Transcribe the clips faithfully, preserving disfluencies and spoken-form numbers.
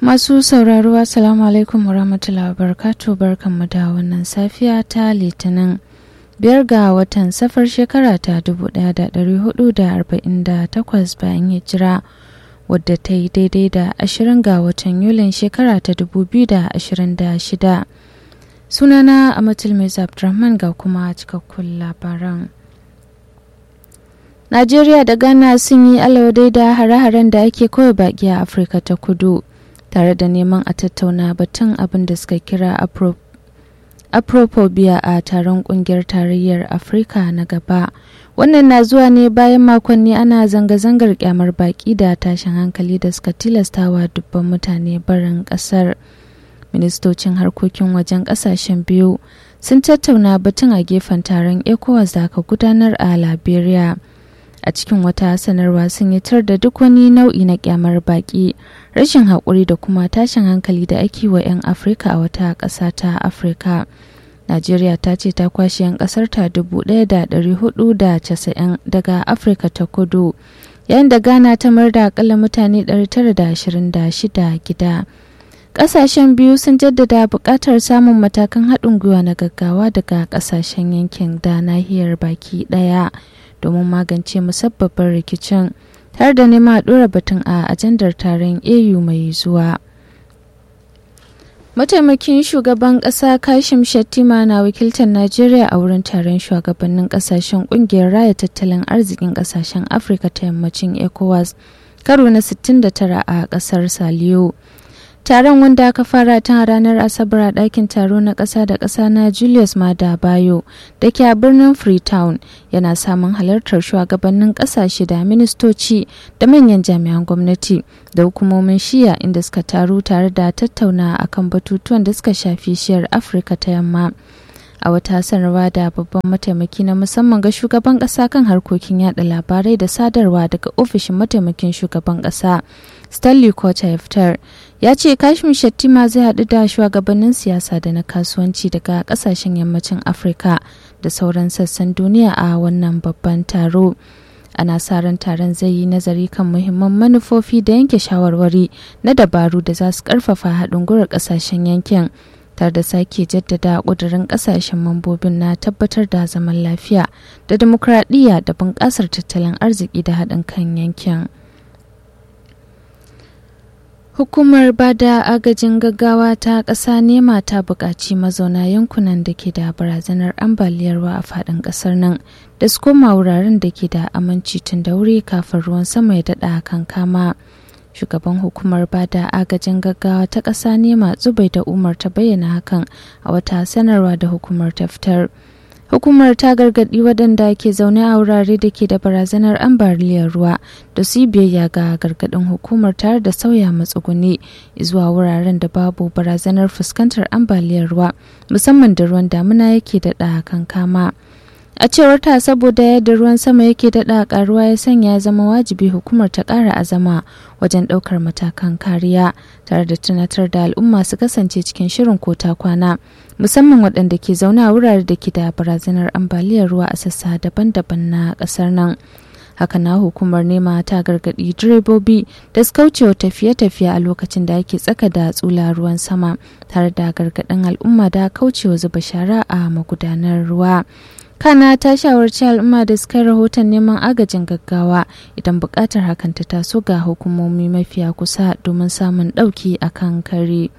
Masu sauraro assalamu alaikum warahmatullahi wabarakatuh, barkanmu da wannan safiya ta Litinin biyar ga watan safar shekara ta dubu ɗaya da ɗari hudu da arba'in da takwas bayan hijira, wadda ta yi daidai da ashirin ga watan Yulin shekara ta dubu biyu da ashirin da shida. Sunana Amatul Mai Abdurrahman ga kuma cikakkun labaran. Najeriya da Ghana sun yi alawadai da hare-haren da ake kawai baki a Afirka ta Kudu, tare da neman a tattauna batun abin da suka kira afrophobia a taron kungiyar tarayyar Afirka na gaba. Wannan na zuwa ne bayan makonni ana zanga-zangar kyamar baki da tashin hankali da suka tilastawa dubban mutane barin kasar. Ministocin harkokin wajen kasashen biyu sun tattauna batun a gefen taron ECOWAS da aka gudanar a Liberia. A cikin wata sanarwa sun yi tar da duk wani nau'i na kyamar baki, rashin haƙuri da kuma tashin hankali da ake wa 'yan Afirka a wata ƙasa ta Afirka. Najeriya ta ce ta kwashe 'yan ƙasar ta dubu ɗaya da ɗari hudu da casa'in daga Afirka ta Kudu, yayin da Ghana ta mayar da akalla mutane ɗari tara da ashirin da shida gida. Ƙasashen biyu sun jaddada buƙatar samun matakan haɗin gwiwa na gaggawa daga ƙasashen yankin da nahiyar baki ɗaya domin magance musabbabin rikicin, tare da neman a ɗora batun a ajandar taron A U mai zuwa. Mataimakin shugaban ƙasa Kashim Shettima na wakiltar Najeriya a wurin taron shugabannin ƙasashen ƙungiyar raya tattalin arzikin ƙasashen Afirka ta yammacin ECOWAS karo na sittin da tara a ƙasar Saliyo. Taron, wanda aka fara tun ranar Asabar a ɗakin taro na ƙasa da ƙasa na Julius Maada Bio da ke a birnin Freetown, yana samun halartar shugabannin ƙasashe da ministoci da manyan jami'an gwamnati da hukumomin shiya, inda suka taru tare da tattauna akan batutuwan da suka shafi shiyar Afirka ta yamma. A wata sanarwa da babban mataimaki na musamman ga shugaban ƙasa kan harkokin yada labarai da sadarwa daga ofishin mataimakin shugaban ƙasa Stanley Kocha ya fitar, ya ce Kashim Shettima zai haɗu da shugabannin siyasa da na kasuwanci daga ƙasashen yammacin Afirka da sauran sassan duniya a wannan babban taro. Ana sa ran taron zai yi nazari kan muhimman manufofi da yanke shawarwari na dabaru da za su ƙarfafa haɗin gwiwar ƙasashen yankin, tare da sake jaddada ƙudurin ƙasashen mambobin na tabbatar da zaman lafiya da dimokuraɗiyya da bunƙasar tattalin arziki da haɗin kan yankin. Hukumar bada agajin gaggawa ta ƙasa nema ta buƙaci mazauna yankunan da ke da barazanar ambaliyar ruwa a faɗin ƙasar nan da su koma wuraren da ke da aminci tun da wuri kafin ruwan sama ya daɗa kankama. Shugaban hukumar bada agajin gaggawa ta ƙasa nema Zubaida Umar ta bayyana hakan a wata sanarwa da hukumar ta fitar. Hukumar ta gargaɗi waɗanda ke zaune a wurare da ke da barazanar ambaliyar ruwa da su yi biyayya ga gargaɗin hukumar tare da sauya matsuguni zuwa wuraren da babu barazanar fuskantar ambaliyar ruwa, musamman da ruwan damuna yake daɗa kankama. A cewar ta, saboda yadda ruwan sama yake daɗa ƙaruwa ya sanya ya zama wajibi hukumar ta ƙara azama wajen ɗaukar matakan kariya, tare da tunatar da al'umma su kasance cikin shirin ko ta kwana, musamman waɗanda ke zaune a wurare da ke da barazanar ambaliyar ruwa a sassa daban-daban na ƙasar nan. Haka na hukumar nema ta gargaɗi direbobi da su kaucewa tafiye-tafiye a lokacin da ake tsaka da tsula ruwan sama, tare da gargaɗin al'umma da kaucewa zuba shara a magudanar ruwa. Kana ta shawarci al'umma da suka rahoton neman agajin gaggawa idan buƙatar hakan ta taso ga hukumomi mafiya kusa domin samun ɗauki a kan kare.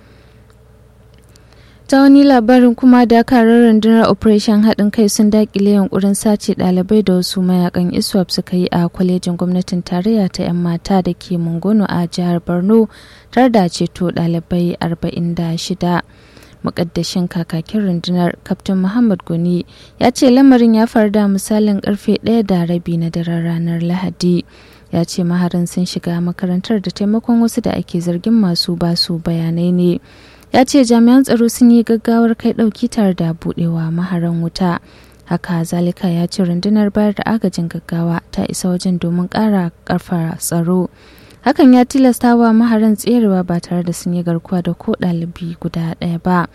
Ta wani labarin kuma, dakarar rundunar Operation haɗin kai sun daƙile yunkurin sace ɗalibai da wasu mayakan ISWAP suka yi a kwalejin gwamnatin tarayya ta 'yan mata da ke Mungono a jihar Borno, tare da ceto ɗalibai arba'in da shida. Mukaddashin kakakin rundunar Kaftin Muhammad Goni ya ce lamarin ya faru da misalin karfe ɗaya da rabi na daren ranar Lahadi. Ya ce maharan sun shiga makarantar da taimakon wasu da ake zargin masu basu bayanai ne. Ya ce jami'an tsaro sun yi gaggawar kai ɗauki tare da buɗewa maharan wuta. Haka zalika ya ce rundunar bayar da agajin gaggawa ta isa wajen domin ƙara ƙarfafa tsaro. Hakan ya tilasta wa maharan tserewa ba tare da sun yi garkuwa da ko ɗalibi guda ɗaya ba.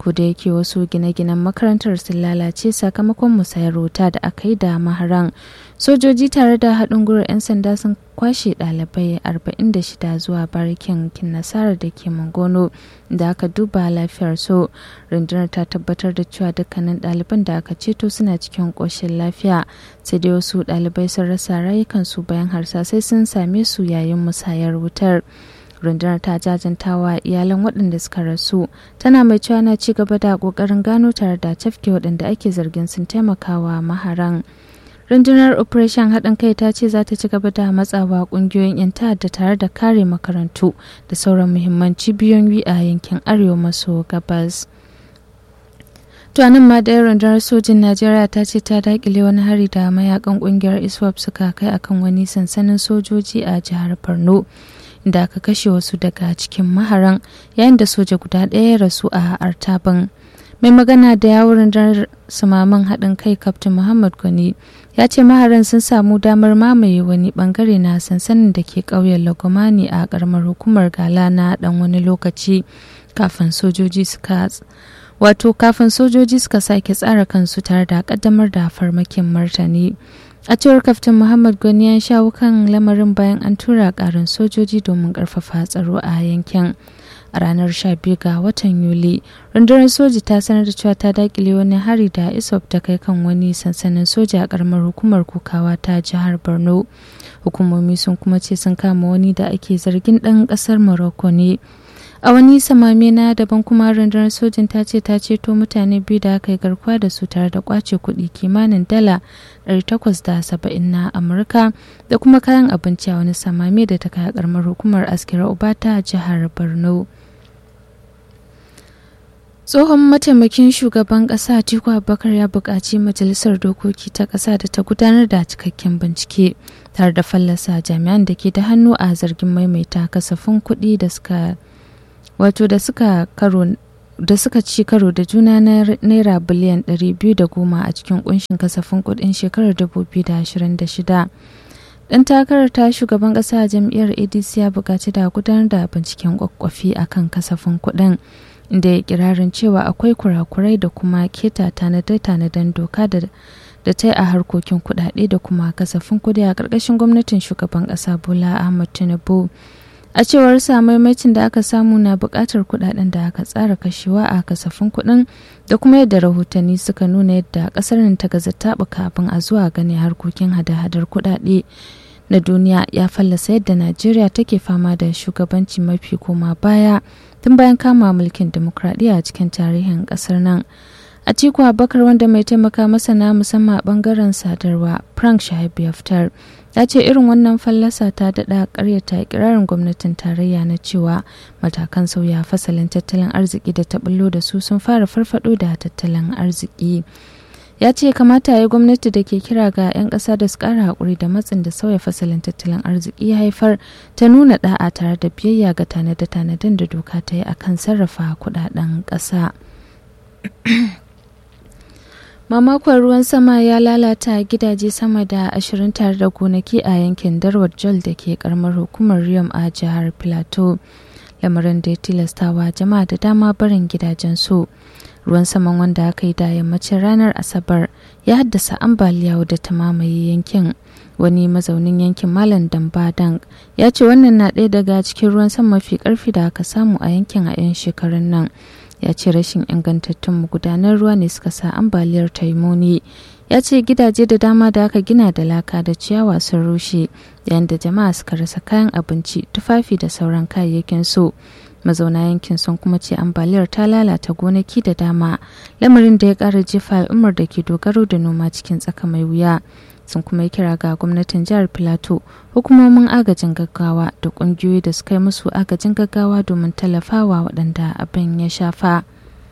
ko da yake wasu gine-ginen makarantar sun lalace sakamakon musayar wuta da aka yi da maharan. Sojoji tare da haɗin gwiwar 'yan sanda sun kwashe ɗalibai arba'in da shida zuwa barikin Kinnasara da ke Mangono da aka duba lafiyar su. Rundunar ta tabbatar da cewa dukkanin ɗaliban da aka ceto suna cikin ƙoshin lafiya, sai dai wasu ɗalibai sun rasa rayukansu bayan harsasai sun same su yayin musayar wutar. Rundunar ta jajantawa iyalan waɗanda suka rasu, tana mai cewa na ci gaba da ƙoƙarin gano tare da cafke waɗanda ake zargin sun taimakawa maharan. Rundunar Operation haɗin kai ta ce za ta ci gaba da matsawa ƙungiyoyin 'yan ta'adda tare da kare makarantu da sauran muhimman cibiyoyi a yankin arewa maso gabas. Tuwanin ma ɗaya rundunar sojin Najeriya ta ce ta daƙile wani hari da mayakan ƙungiyar ISWAP suka kai akan wani sansanin sojoji a jihar Borno, da aka kashe wasu daga cikin maharan yayin da soja guda ɗaya ya rasu a Artaban. Mai magana da yawun rundunar sumaman haɗin kai Kaftin Muhammad Gwani ya ce maharan sun samu damar mamaye wani bangare na sansanin da ke ƙauyen Lagomani a ƙaramar hukumar Gala na ɗan wani lokaci kafin sojoji suka wato kafin sojoji suka sake tsara kansu tare da ƙaddamar da farmakin martani. A cewar Kaftin Muhammad Gwani ya shawo kan lamarin bayan an tura ƙarin sojoji domin ƙarfafa tsaro a yankin. A ranar sha biyu ga watan Yuli, rundunar soji ta sanar da cewa ta dakile wani hari da ISWAP ta kai kan wani sansanin soja a karamar hukumar Kukawa ta jihar Borno. Hukumomi sun kuma ce sun kama wani da ake zargin ɗan ƙasar Morocco ne. A wani samame na daban kuma rundunar sojin ta ce ta ceto mutane biyu da aka yi garkuwa da su tare da kwace kuɗi kimanin dala ɗari takwas da saba'in na Amurka da kuma kayan abinci a wani samame da ta kai karamar hukumar Askira Uba ta jihar Borno. Tsohon mataimakin shugaban ƙasa Atiku Abubakar ya buƙaci Majalisar Dokoki ta ƙasa da ta gudanar da cikakken bincike tare da fallasa jami'an da ke da hannu a zargin maimaita kasafin kuɗi da suka wato da suka karo da suka ci karo da juna na naira biliyan ɗari biyu da goma a cikin kunshin kasafin kuɗin shekarar dubu biyu da ashirin da shida. Ɗan takarar ta shugaban ƙasa a jam'iyyar A D C ya buƙaci da gudanar da binciken kwakwafi akan kasafin kuɗin, inda ya kirarin cewa akwai kurakurai da kuma keta tanade-tanaden doka da da ta yi a harkokin kuɗaɗe da kuma kasafin kuɗi a ƙarƙashin gwamnatin shugaban ƙasa Bola Ahmed Tinubu. A cewar sa maimacin da aka samu na buƙatar kuɗaɗen da aka tsara kashewa a kasafin kuɗin da kuma yadda rahotanni suka nuna yadda ƙasar nan ta gaza taɓuka kafin a zuwa gane harkokin hada-hadar kuɗaɗe na duniya ya fallasa yadda Najeriya take fama da shugabanci mafi koma baya tun bayan kama mulkin dimokuraɗiyya a cikin tarihin ƙasar nan. Atiku Abubakar, wanda mai taimaka masa na musamman a ɓangaren sadarwa Frank Shaibu ya fitar, ya ce irin wannan fallasa ta daɗa ƙaryata ikirarin gwamnatin tarayya na cewa matakan sauya fasalin tattalin arziki da ta bullo da su sun fara farfado da tattalin arziki. Ya ce kamata ya yi gwamnati da ke kira ga 'yan ƙasa da su ƙara haƙuri da matsin da sauya fasalin tattalin arziki ya haifar ta nuna ɗa'a tare da biyayya ga tanade-tanaden da doka ta yi akan sarrafa kuɗaɗen ƙasa. Mamakon ruwan sama ya lalata gidaje sama da ashirin tare da gonaki a yankin Darwar Jol da ke karamar hukumar Riyom a jihar Plateau, lamarin da ya tilastawa jama'a da dama barin gidajensu. Ruwan saman wanda aka yi da yammacin ranar Asabar ya haddasa ambaliya wadda ta mamaye yankin. Wani mazaunin yankin Malam Dambadang ya ce wannan na ɗaya daga cikin ruwan sama mafi ƙarfi da aka samu a yankin a 'yan shekarun nan. Ya ce rashin ingantattun magudanar ruwa ne suka sa ambaliyar ta yi muni. Ya ce gidaje da dama da aka gina da laka da ciyawa sun rushe, yayin da jama'a suka rasa kayan abinci, tufafi da sauran kayayyakin su. Mazauna yankin sun kuma ce ambaliyar ta lalata gonaki da dama, lamarin da ya ƙara jefa al'ummar da ke dogaro da noma cikin tsaka mai wuya. Sun kuma yi kira ga gwamnatin jihar Plateau, hukumomin agajin gaggawa da ƙungiyoyi da suka yi musu agajin gaggawa domin tallafawa waɗanda abin ya shafa.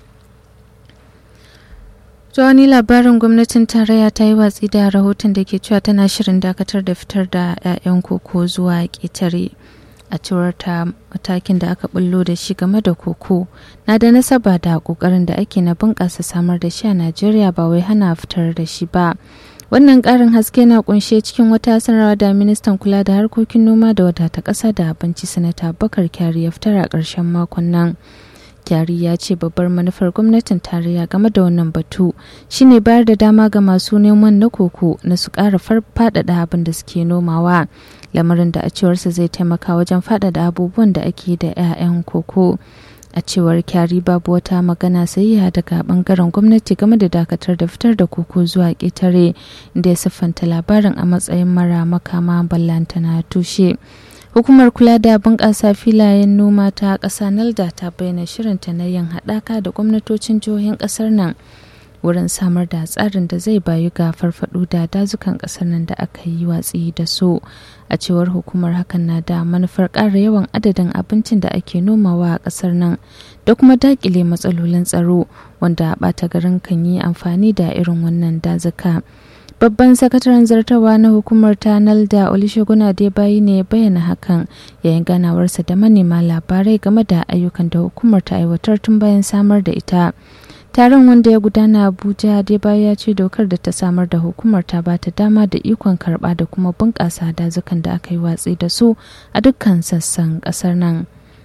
Ta wani labarin, gwamnatin tarayya ta yi watsi da rahoton da ke cewa tana shirin dakatar da fitar da 'ya'yan koko zuwa ƙetare. A cewar ta, matakin da aka bullo da shi game da koko na da nasaba da ƙoƙarin da ake na bunƙasa samar da shi a Najeriya, ba wai hana fitar da shi ba. Wannan ƙarin haske na kunshe cikin wata sanarwa da ministan kula da harkokin noma da wadata ƙasa da abinci sanata Bakar Kyari ya fitar a ƙarshen makon nan. Kyari ya ce babbar manufar gwamnatin tarayya game da wannan batu shine bayar da dama ga masu neman na koko na su ƙara faɗaɗa abin da suke nomawa, lamarin da a cewarsa zai taimaka wajen faɗaɗa abubuwan da ake da 'ya'yan koko. A cewar Kyari babu wata magana sahiha daga bangaren gwamnati game da dakatar da fitar da koko zuwa ƙetare, da ya siffanta labarin a matsayin mara makama ballantana tushe. Hukumar kula da bunƙasa filayen noma ta ƙasa NALDA ta bayyana shirinta na yin haɗaka da gwamnatocin jihohin ƙasar nan wurin samar da tsarin da zai bayu ga farfaɗo da dazukan ƙasar nan da aka yi watsi da su. A cewar hukumar, hakan na da manufar ƙara yawan adadin abincin da ake nomawa a ƙasar nan da kuma daƙile matsalolin tsaro wanda ɓata garin kan yi amfani da irin wannan dazuka. Babban sakataren zartawa na hukumar ta NALDA Olusegun Adebayi ne ya bayyana hakan yayin ganawarsa da manema labarai game da ayyukan da hukumar ta aiwatar tun bayan samar da ita. Taron wanda ya gudana Abuja, Adebayi ya ce dokar da ta samar da hukumar ta ba ta dama da ikon karɓa da kuma bunƙasa dazukan da aka yi watsi da su a dukkan sassan ƙasar nan.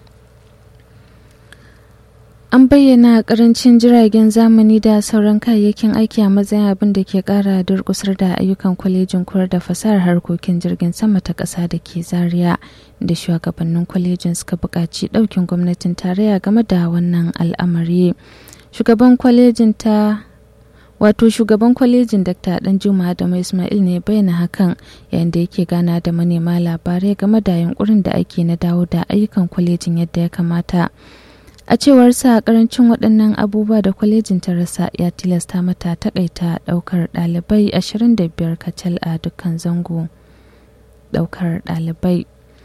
An bayyana karancin jiragen zamani da sauran kayayyakin aiki a matsayin abin da ke kara durkusar da ayyukan kwalejin koyar da fasahar harkokin jirgin sama ta ƙasa da ke Zaria, da shugabannin kwalejin suka buƙaci ɗaukin gwamnatin tarayya game da wannan al'amari. Shugaban kwalejin ta Wato shugaban kwalejin Dakta Danjuma Adamu Ismail ne bayyana hakan yayin da yake gana da manema labarai game da yunkurin da ake na dawo da ayyukan kwalejin yadda ya kamata. A cewar sa, karancin waɗannan abubuwa da kwalejin ta rasa ya tilasta mata takaita ɗaukar ɗalibai ashirin da biyar kacal a dukkan zango ɗaukar ɗalibai.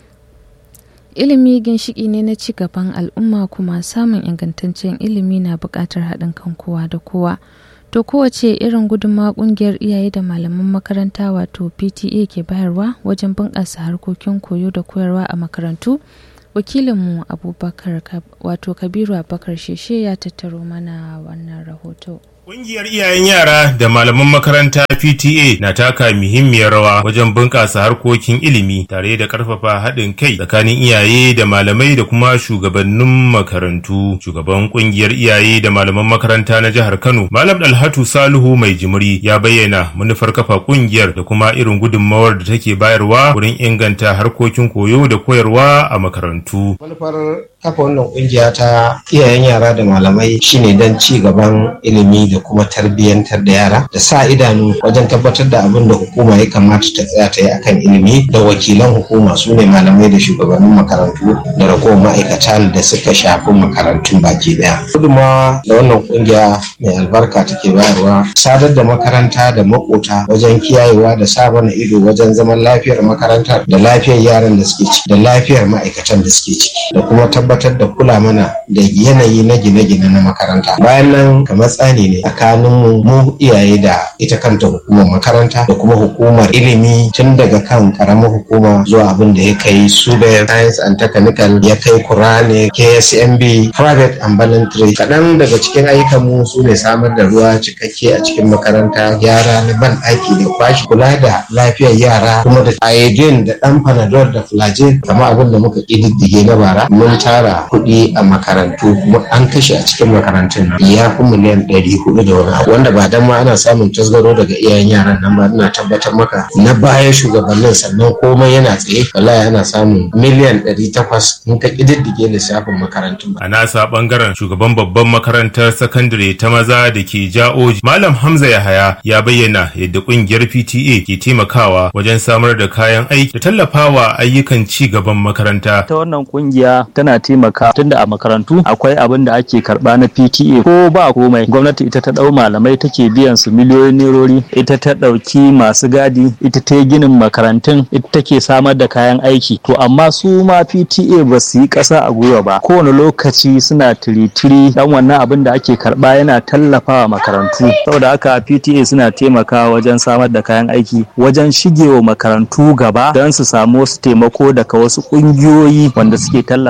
Ilimi ginshiki ne na ci gaban al'umma, kuma samun ingantaccen ilimi na buƙatar haɗin kan kowa da kowa. To kowace irin gudunmawa ƙungiyar iyaye da malaman makaranta wato P T A ke bayarwa wajen bunƙasa harkokin koyo da koyarwa a makarantu? Wakilinmu Abubakar wato Kabiru Abubakar Sheshe ya tattaro mana wannan rahoto. Ƙungiyar iyayen yara da malaman makaranta P T A na taka muhimmiyar rawa wajen bunƙasa harkokin ilimi tare da ƙarfafa haɗin kai tsakanin iyaye da malamai da kuma shugabannin makarantu. Shugaban ƙungiyar iyaye da malaman makaranta na jihar Kano, Malam Dalhatu Salihu Mai Jimiri, ya bayyana manufar kafa ƙungiyar da kuma irin gudunmawar da take bayarwa wurin inganta harkokin koyo da koyarwa a makarantu. Manufar kafa wannan ƙungiya ta iyayen yara da malamai shine don ci gaban ilimi da kuma tarbiyyantar da yara da sa idanu wajen tabbatar da abin da hukuma ya kamata ta tsaya ta yi akan ilimi, da wakilan hukuma su ne malamai da shugabannin makarantu da ragowar ma'aikata da suka shafi makarantun baki daya. Gudunmawa da wannan kungiya mai albarka take bayarwa sadar da makaranta da makota wajen kiyayewa da sa mana ido wajen zaman lafiyar makarantar da lafiyar yaran da suke ciki da lafiyar ma'aikatan da suke ciki, da kuma tabbatar da kula mana da yanayi na gine-gine na makaranta. Bayan nan kamar tsani ne tsakanin mu iyaye da ita kanta hukumar makaranta da kuma hukumar ilimi, tun daga kan karamar hukuma zuwa abin da ya kai su da science and technical, ya kai kurane, K S M B, private and voluntary. Kaɗan daga cikin ayyukan mu su ne samar da ruwa cikakke a cikin makaranta, gyara na ban ɗaki da kwashi, kula da lafiyar yara, kuma da iodine da ɗan panadol da flagyl. Kamar abin da muka ƙididdige na bara, mun tara kuɗi a makarantu kuma an kashe a cikin makarantun ya fi miliyan ɗari hudu da wani abu, wanda ba dan ma ana samun tasgaro daga iyayen yaran nan ba, ina tabbatar maka na baya shugabannin sannan komai yana tsaye, wallahi ana samun miliyan ɗari takwas in ka ƙididdige lissafin makarantun. A nasa bangaren shugaban babban makarantar sakandare ta maza da ke Ja'oji, Malam Hamza Yahaya, ya bayyana yadda kungiyar P T A ke taimakawa wajen samar da kayan aiki da tallafawa ayyukan ci gaban makaranta. Ta wannan kungiya tana taimaka tunda a makarantu akwai abin da ake karba na P T A, ko ba komai gwamnati ita ta dau malamai take biyan su miliyoyin nerori, ita ta dauki masu gadi, ita ta yi ginin makarantun, ita take samar da kayan aiki. To amma su ma P T A ba su yi kasa a gwiwa ba, kowane lokaci suna tiritiri dan wannan abin da ake karba yana tallafawa makarantu. Saboda haka P T A suna taimakawa wajen samar da kayan aiki, wajen shigewa makarantu gaba don su samu wasu taimako daga wasu kungiyoyi wanda suke tallafa. To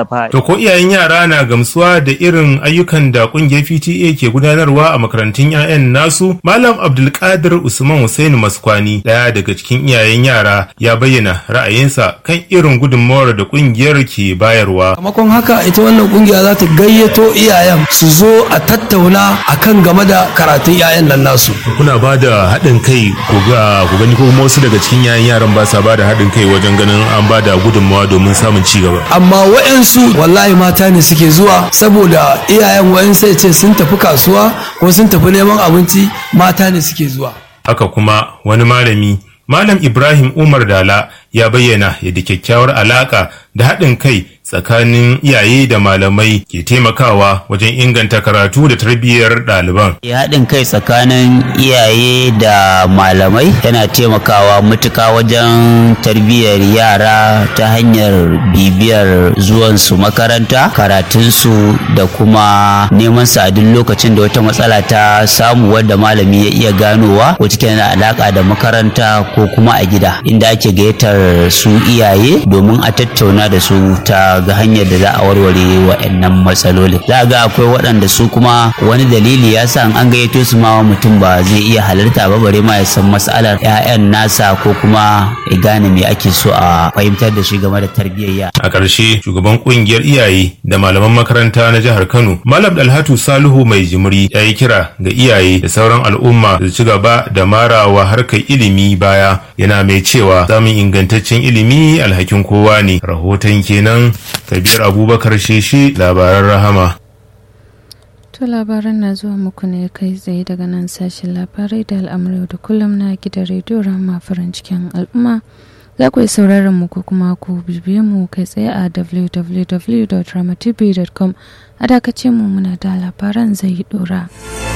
ko iyayen yara na gamsuwa da irin ayyukan da kungiyar P T A ke gudanarwa a makarantun 'ya'yan nasu? Malam Abdulkadir Usman Hussein Maskwani, daya daga cikin iyayen yara, ya bayyana ra'ayinsa kan irin gudunmawar da kungiyar ke bayarwa. Kamakon haka ita wannan kungiya za ta gayyato iyayen su zo a tattauna akan game da karatun 'ya'yan nan nasu. Kuna ba da haɗin kai ku ga ku gani ko kuma wasu daga cikin iyayen yaran ba sa ba da haɗin kai wajen ganin an ba da gudunmawa domin samun ci gaba. Amma wa'yansu wallahi mata ne suke zuwa saboda iyayen wa'yansu ya ce sun tafi kasuwa ko sun tafi neman abinci, mata ne suke zuwa. Haka kuma wani malami, Malam Ibrahim Umar Dala, ya bayyana yadda kyakkyawar alaka da haɗin kai tsakanin iyaye da malamai ke taimakawa wajen inganta karatu da tarbiyyar ɗaliban. Haɗin kai tsakanin iyaye da malamai yana taimakawa matuka wajen tarbiyyar yara ta hanyar bibiyar zuwansu makaranta, karatunsu da kuma neman su a duk lokacin da wata matsala ta samu wadda malami ya iya ganowa wacce ke da alaƙa da makaranta ko kuma a gida, inda ake gayyatar su iyaye domin a tattauna da su ta ga hanyar da za a warware waɗannan matsaloli. Za ga akwai waɗanda su kuma wani dalili ya sa an gayyato su ma mutum ba zai iya halarta ba, bare ma ya san matsalar 'ya'yan nasa ko kuma ya gane me ake so a fahimtar da shi game da tarbiyyar. A ƙarshe, shugaban ƙungiyar iyaye da malaman makaranta na jihar Kano, Malam Dalhatu Salihu Mai Jimri, ya yi kira ga iyaye da sauran al'umma da ci gaba da marawa harkar ilimi baya, yana mai cewa samun ingantaccen ilimi alhakin kowa ne. Rahoton kenan, Kabir Abubakar Sheshe, labaran Rahama. To labaran na zuwa muku ne kai tsaye daga nan sashen labarai da al'amuran da kullum na gidan rediyo Rahama farin cikin al'umma. Za ku yi sauraron mu ko kuma ku bibiye mu kai tsaye a w w w dot rahama t v dot com. A dakace mu, muna da labaran zai dora.